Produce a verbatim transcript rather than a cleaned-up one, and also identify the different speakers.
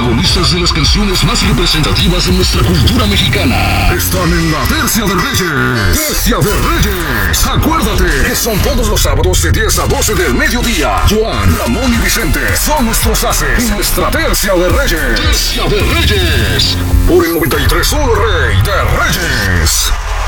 Speaker 1: protagonistas de las canciones más representativas de nuestra cultura mexicana. Están en la Tercia de Reyes. Tercia de Reyes. Acuérdate que son todos los sábados de diez a doce del mediodía. Joan, Ramón y Vicente son nuestros haces. Nuestra Tercia de Reyes. Tercia de Reyes. Por el noventa y tres punto uno Rey de Reyes.